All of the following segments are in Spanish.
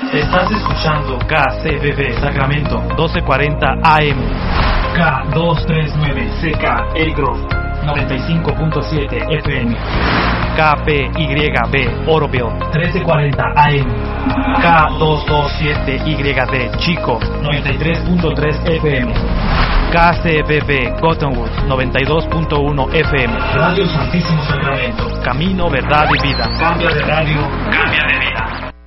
Estás escuchando KCBB Sacramento 1240 AM, K239 CK Elgrove 95.7 FM, KPYB Oroville 1340 AM, K227YD Chico 93.3 FM, KCBB Cottonwood 92.1 FM, Radio Santísimo Sacramento, Camino, Verdad y Vida. Cambia de radio, cambia de vida.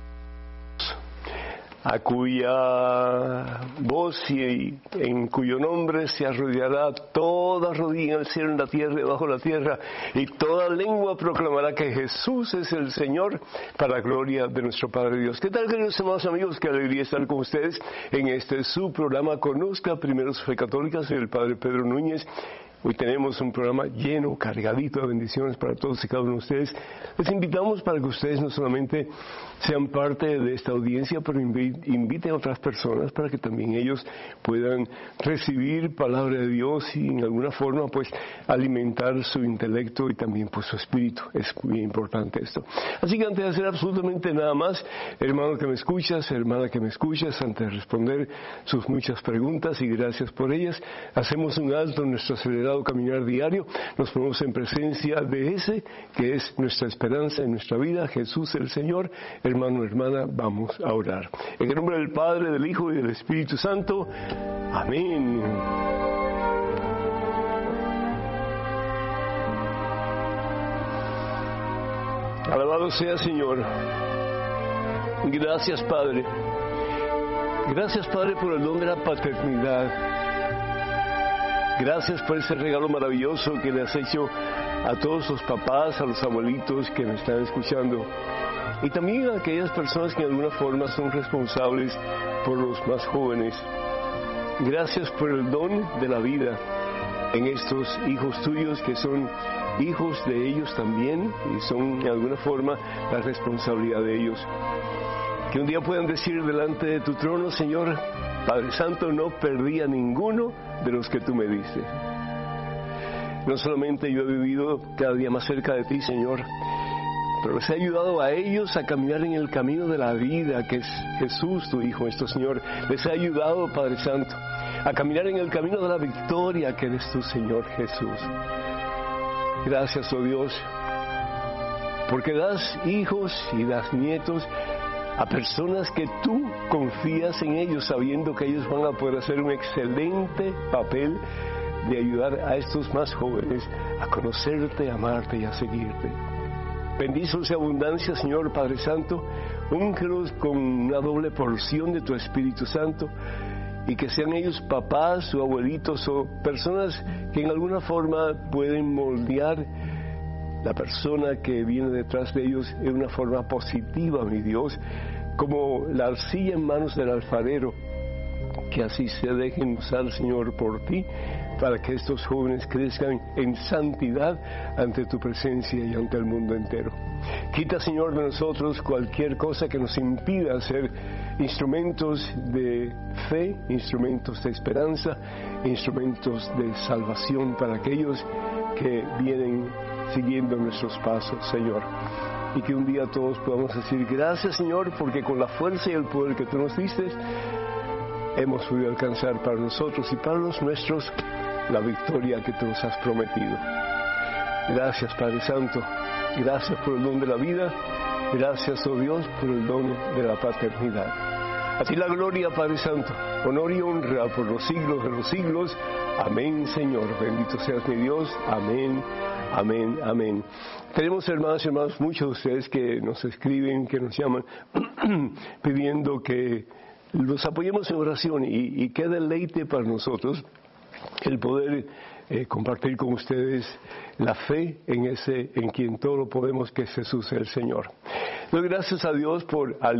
A cuya voz y en cuyo nombre se arrodillará toda rodilla en el cielo, en la tierra y bajo la tierra, y toda lengua proclamará que Jesús es el Señor, para la gloria de nuestro Padre Dios. ¿Qué tal, queridos hermanos amigos? Qué alegría estar con ustedes en este su programa Conozca Primero su Fe Católica. Soy el Padre Pedro Núñez. Hoy tenemos un programa lleno, cargadito de bendiciones para todos y cada uno de ustedes. Les invitamos para que ustedes no solamente sean parte de esta audiencia, pero inviten a otras personas para que también ellos puedan recibir palabra de Dios y en alguna forma pues alimentar su intelecto y también pues su espíritu. Es muy importante esto. Así que antes de hacer absolutamente nada más, hermano que me escuchas, hermana que me escuchas, antes de responder sus muchas preguntas y gracias por ellas, hacemos un alto en nuestro acelerado caminar diario, nos ponemos en presencia de ese que es nuestra esperanza en nuestra vida, Jesús el Señor. Hermano, hermana, vamos a orar. En el nombre del Padre, del Hijo y del Espíritu Santo. Amén. Alabado sea, Señor. Gracias, Padre. Gracias, Padre, por el don de la paternidad. Gracias por ese regalo maravilloso que le has hecho a todos los papás, a los abuelitos que me están escuchando. Y también a aquellas personas que de alguna forma son responsables por los más jóvenes. Gracias por el don de la vida en estos hijos tuyos que son hijos de ellos también y son de alguna forma la responsabilidad de ellos. Que un día puedan decir delante de tu trono, Señor, Padre Santo, no perdí a ninguno de los que tú me diste. No solamente yo he vivido cada día más cerca de ti, Señor, pero les he ayudado a ellos a caminar en el camino de la vida, que es Jesús, tu Hijo, nuestro Señor. Les he ayudado, Padre Santo, a caminar en el camino de la victoria, que eres tu Señor Jesús. Gracias, oh Dios, porque das hijos y das nietos a personas que tú confías en ellos, sabiendo que ellos van a poder hacer un excelente papel de ayudar a estos más jóvenes a conocerte, a amarte y a seguirte. Bendícelos en abundancia, Señor Padre Santo, úngelos con una doble porción de tu Espíritu Santo, y que sean ellos papás o abuelitos o personas que en alguna forma pueden moldear la persona que viene detrás de ellos en una forma positiva, mi Dios, como la arcilla en manos del alfarero, que así se dejen usar, Señor, por ti, para que estos jóvenes crezcan en santidad ante tu presencia y ante el mundo entero. Quita, Señor, de nosotros cualquier cosa que nos impida ser instrumentos de fe, instrumentos de esperanza, instrumentos de salvación para aquellos que vienen siguiendo nuestros pasos, Señor. Y que un día todos podamos decir gracias, Señor, porque con la fuerza y el poder que tú nos diste, hemos podido alcanzar para nosotros y para los nuestros la victoria que tú nos has prometido. Gracias, Padre Santo. Gracias por el don de la vida. Gracias, oh Dios, por el don de la paternidad. A ti la gloria, Padre Santo, honor y honra por los siglos de los siglos. Amén, Señor. Bendito seas mi Dios. Amén. Amén, amén. Tenemos, hermanas y hermanos, muchos de ustedes que nos escriben, que nos llaman, pidiendo que los apoyemos en oración y qué deleite para nosotros el poder compartir con ustedes la fe en quien todo lo podemos, que es Jesús el Señor. Doy gracias a Dios por